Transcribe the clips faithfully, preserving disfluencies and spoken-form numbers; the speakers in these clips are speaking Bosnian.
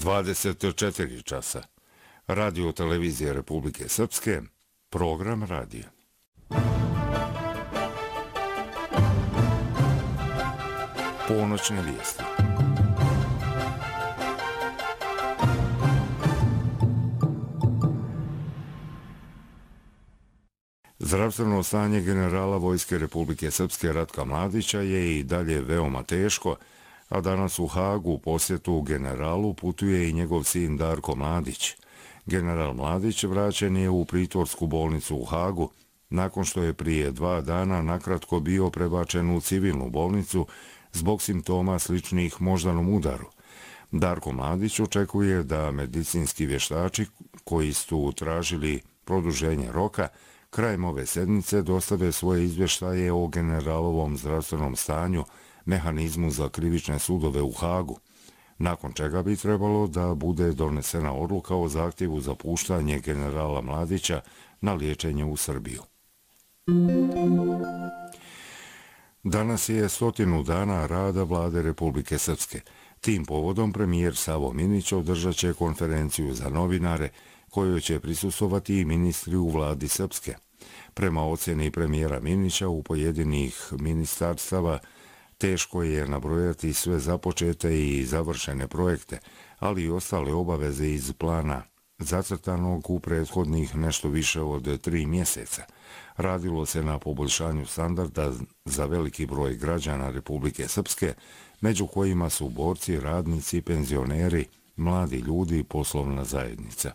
dvadeset četiri časa. Radio televizije Republike Srpske, program radija. Ponoćne vijesti. Zdravstveno stanje generala Vojske Republike Srpske Ratka Mladića je i dalje veoma teško, a danas u Hagu u posjetu generalu putuje i njegov sin Darko Mladić. General Mladić vraćen je u pritvorsku bolnicu u Hagu, nakon što je prije dva dana nakratko bio prebačen u civilnu bolnicu zbog simptoma sličnih moždanom udaru. Darko Mladić očekuje da medicinski vještači koji su tražili produženje roka krajem ove sedmice dostave svoje izvještaje o generalovom zdravstvenom stanju, mehanizmu za krivične sudove u Hagu, nakon čega bi trebalo da bude donesena odluka o zahtjevu za puštanje generala Mladića na liječenje u Srbiju. Danas je stotinu dana rada Vlade Republike Srpske. Tim povodom premijer Savo Minić održat će konferenciju za novinare, kojoj će prisustvovati i ministri u vladi Srpske. Prema ocjeni premijera Minića u pojedinih ministarstava teško je nabrojati sve započete i završene projekte, ali i ostale obaveze iz plana zacrtanog u prethodnih nešto više od tri mjeseca. Radilo se na poboljšanju standarda za veliki broj građana Republike Srpske, među kojima su borci, radnici, penzioneri, mladi ljudi i poslovna zajednica.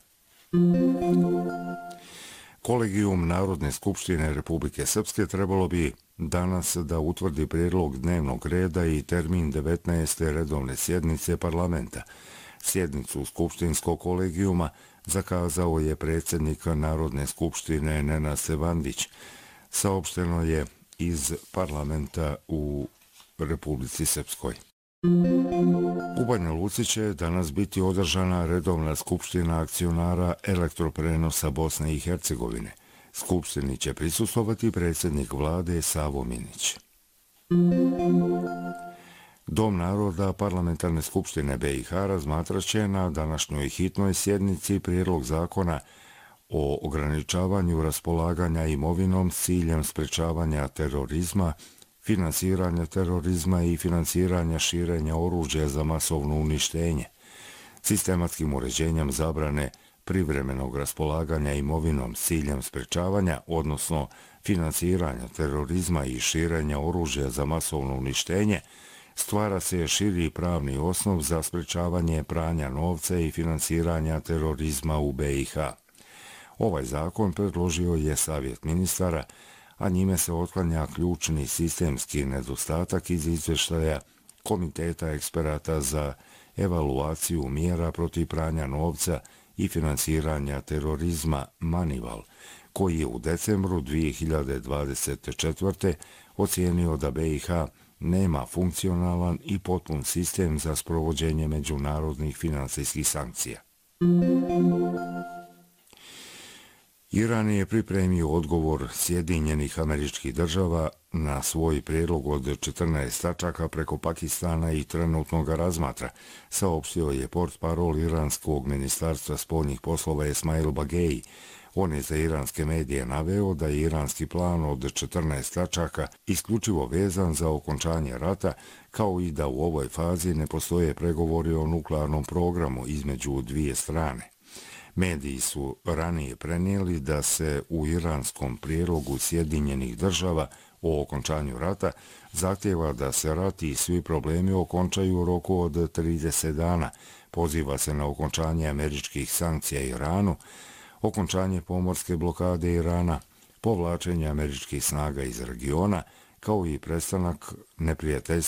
Kolegijum Narodne skupštine Republike Srpske trebalo bi danas da utvrdi prijedlog dnevnog reda i termin devetnaeste redovne sjednice parlamenta. Sjednicu skupštinskog kolegijuma zakazao je predsjednik Narodne skupštine Nenad Sevandić. Saopšteno je iz parlamenta u Republici Srpskoj. U Banja Luci će danas biti održana redovna skupština akcionara elektroprenosa Bosne i Hercegovine. Skupštini će prisustvovati predsjednik vlade Savo Minić. Dom naroda Parlamentarne skupštine B i H razmatrat će na današnjoj hitnoj sjednici prijedlog zakona o ograničavanju raspolaganja imovinom s ciljem sprečavanja terorizma, finansiranja terorizma i finansiranja širenja oružja za masovno uništenje, sistematskim uređenjem zabrane privremenog raspolaganja imovinom s ciljem sprečavanja, odnosno finansiranja terorizma i širenja oružja za masovno uništenje, stvara se širi pravni osnov za sprečavanje pranja novca i finansiranja terorizma u B i H. Ovaj zakon predložio je Savjet ministara, a njime se otklanja ključni sistemski nedostatak iz izvještaja Komiteta eksperata za evaluaciju mjera protiv pranja novca i finansiranja terorizma Manival, koji je u decembru dvije hiljade dvadeset četvrte. ocijenio da B i H nema funkcionalan i potpun sistem za sprovođenje međunarodnih finansijskih sankcija. Iran je pripremio odgovor Sjedinjenih Američkih Država na svoj prijedlog od četrnaest tačaka preko Pakistana i trenutno ga razmatra, saopštio je portparol iranskog ministarstva spoljnih poslova Esmail Bagei. On je za iranske medije naveo da je iranski plan od četrnaest tačaka isključivo vezan za okončanje rata, kao i da u ovoj fazi ne postoje pregovori o nuklearnom programu između dvije strane. Mediji su ranije prenijeli da se u iranskom prijedlogu Sjedinjenih Država o okončanju rata zahtjeva da se rat i svi problemi okončaju u roku od trideset dana, poziva se na okončanje američkih sankcija Iranu, okončanje pomorske blokade Irana, povlačenje američkih snaga iz regiona, kao i prestanak neprijateljstva